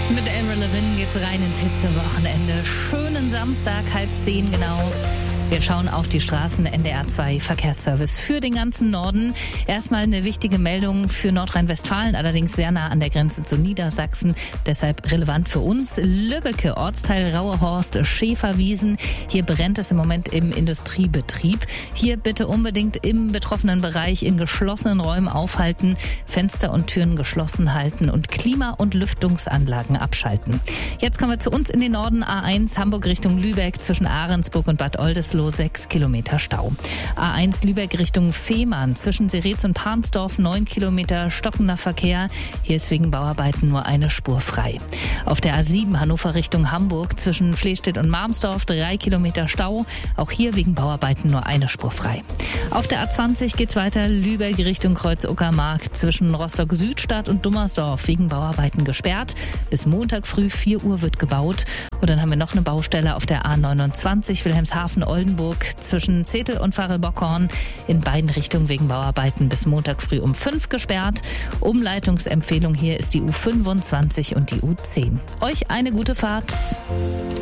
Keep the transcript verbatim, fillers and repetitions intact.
Mit Avril Lavigne geht's rein ins Hitzewochenende. Schönen Samstag, halb zehn genau. Wir schauen auf die Straßen. N D R zwei Verkehrsservice für den ganzen Norden. Erstmal eine wichtige Meldung für Nordrhein-Westfalen, allerdings sehr nah an der Grenze zu Niedersachsen. Deshalb relevant für uns. Lübbecke, Ortsteil Rauehorst, Schäferwiesen. Hier brennt es im Moment im Industriebetrieb. Hier bitte unbedingt im betroffenen Bereich in geschlossenen Räumen aufhalten, Fenster und Türen geschlossen halten und Klima- und Lüftungsanlagen abschalten. Jetzt kommen wir zu uns in den Norden. A eins Hamburg Richtung Lübeck zwischen Ahrensburg und Bad Oldesloe. sechs Kilometer Stau. A eins Lübeck Richtung Fehmarn zwischen Seretz und Parnsdorf neun Kilometer stockender Verkehr. Hier ist wegen Bauarbeiten nur eine Spur frei. Auf der A sieben Hannover Richtung Hamburg zwischen Flehstedt und Marmsdorf drei Kilometer Stau. Auch hier wegen Bauarbeiten nur eine Spur frei. Auf der A zwanzig geht's weiter Lübeck Richtung Kreuz-Uckermark zwischen Rostock-Südstadt und Dummersdorf wegen Bauarbeiten gesperrt. Bis Montag früh vier Uhr wird gebaut. Und dann haben wir noch eine Baustelle auf der A neunundzwanzig Wilhelmshaven-Oldenburg zwischen Zetel und Varel-Bockhorn in beiden Richtungen wegen Bauarbeiten bis Montag früh um fünf gesperrt. Umleitungsempfehlung hier ist die U fünfundzwanzig und die U zehn. Euch eine gute Fahrt.